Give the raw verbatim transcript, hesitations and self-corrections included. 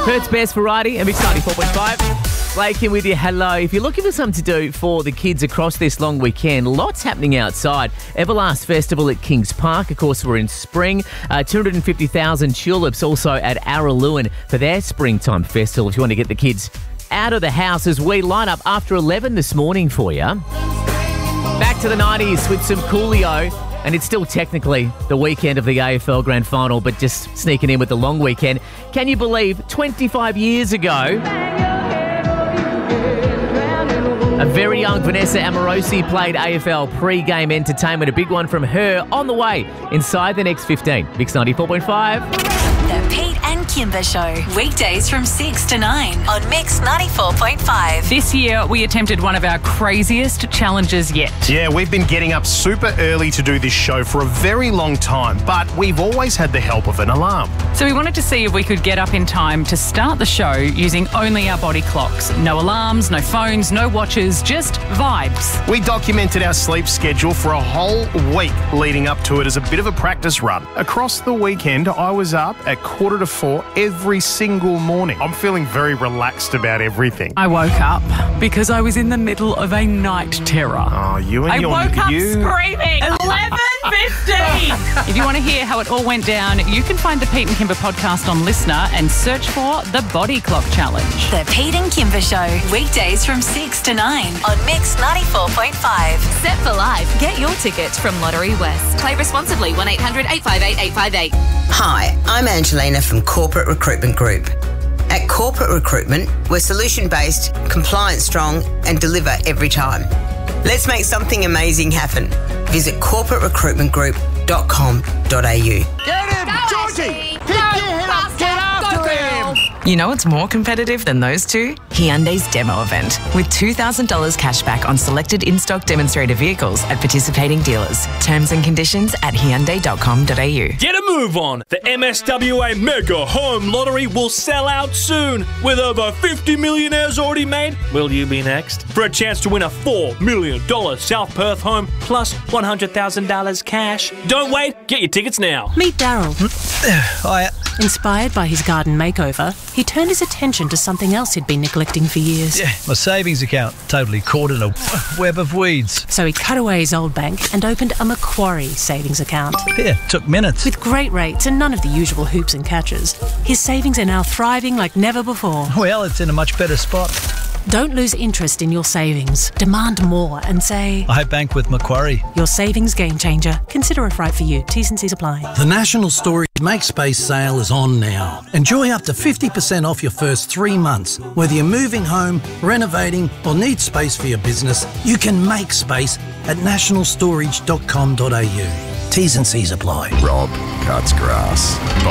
Perth's best variety, and Mix ninety-four point five. Blake in with you. Hello. If you're looking for something to do for the kids across this long weekend, lots happening outside. Everlast Festival at Kings Park. Of course, we're in spring. Uh, two hundred fifty thousand tulips also at Araluen for their springtime festival. If you want to get the kids out of the house as we line up after eleven this morning for you. Back to the nineties with some Coolio. And it's still technically the weekend of the A F L Grand Final, but just sneaking in with the long weekend. Can you believe twenty-five years ago, a very young Vanessa Amorosi played A F L pre-game entertainment? A big one from her on the way inside the next fifteen. Mix ninety-four point five. The Pete and Kimber Show. Weekdays from six to nine on Mix ninety-four point five. This year, we attempted one of our craziest challenges yet. Yeah, we've been getting up super early to do this show for a very long time, but we've always had the help of an alarm. So we wanted to see if we could get up in time to start the show using only our body clocks. No alarms, no phones, no watches, just vibes. We documented our sleep schedule for a whole week leading up to it as a bit of a practice run. Across the weekend, I was up at quarter to four every single morning. I'm feeling very relaxed about everything. I woke up because I was in the middle of a night terror. Oh, you and I your... woke up you... screaming. eleven fifteen. If you want to hear how it all went down, you can find the Pete and Kimber podcast on Listener and search for The Body Clock Challenge. The Pete and Kimber Show. Weekdays from six to nine on Mix ninety-four point five. Set for life. Get your tickets from Lottery West. Play responsibly. one eight hundred eight five eight eight five eight. Hi, I'm Angelina from Corporate Recruitment Group. At Corporate Recruitment, we're solution-based, compliance-strong and deliver every time. Let's make something amazing happen. Visit corporate recruitment group dot com dot a u. Get him, Georgie! Pick your head up, get after him! You know what's more competitive than those two? Hyundai's demo event, with two thousand dollars cash back on selected in-stock demonstrator vehicles at participating dealers. Terms and conditions at hyundai dot com dot a u. Get a move on. The M S W A Mega Home Lottery will sell out soon. With over fifty millionaires already made, will you be next? For a chance to win a four million dollars South Perth home plus one hundred thousand dollars cash. Don't wait. Get your tickets now. Meet Daryl. Hi. Inspired by his garden makeover, he turned his attention to something else he'd been neglecting for years. Yeah, my savings account, totally caught in a web of weeds. So he cut away his old bank and opened a Macquarie savings account. Yeah, took minutes. With great rates and none of the usual hoops and catches, his savings are now thriving like never before. Well, it's in a much better spot. Don't lose interest in your savings. Demand more and say, I bank with Macquarie. Your savings game changer. Consider if right for you. T's and C's apply. The National Storage Make Space sale is on now. Enjoy up to fifty percent off your first three months. Whether you're moving home, renovating or need space for your business, you can make space at national storage dot com dot a u. T's and C's apply. Rob cuts grass.